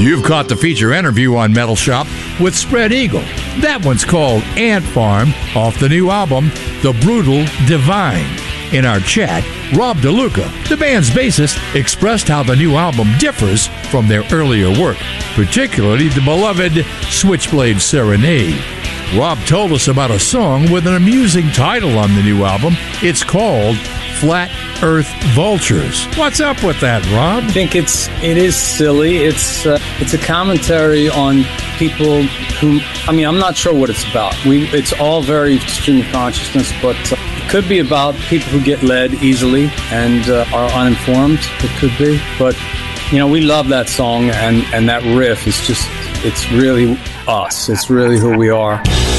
You've caught the feature interview on Metal Shop with Spread Eagle. That one's called Ant Farm, off the new album, The Brutal Divine. In our chat, Rob DeLuca, the band's bassist, expressed how the new album differs from their earlier work, particularly the beloved Switchblade Serenade. Rob told us about a song with an amusing title on the new album. It's called Flat Earth Vultures. What's up with that, Rob? I think it is silly. It's a commentary on people who, I'm not sure what it's about. It's all very stream of consciousness, but it could be about people who get led easily and are uninformed. It could be, but we love that song, and that riff is it's really us. It's really who we are.